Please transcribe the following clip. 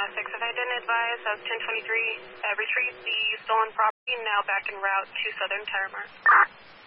6. If I didn't advise, 1023, retrieve the stolen property, now back en route to Southern Tire Mart.